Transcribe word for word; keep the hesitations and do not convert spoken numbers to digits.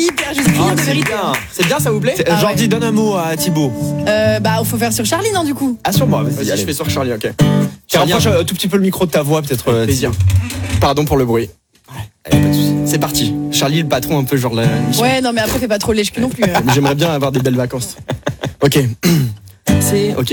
hyper, je suis hyper Ah, de c'est vérité. bien. C'est bien, ça vous plaît? Ah Genre, ouais. dis, donne un mot à Thibaut. Euh, bah, faut faire sur Charlie, non, du coup? Ah, sur moi, vas-y, Vas-y, allez. je fais sur Charlie, ok. Tiens, Charlie, rapproche un tout petit peu le micro de ta voix, peut-être. avec euh, plaisir. Pardon pour le bruit. Allez, pas de soucis. C'est parti. Charlie, le patron, un peu genre la mission. Ouais, non, mais après, fais pas trop lèche-cul non plus. hein. J'aimerais bien avoir des belles vacances. Ok. C'est ok.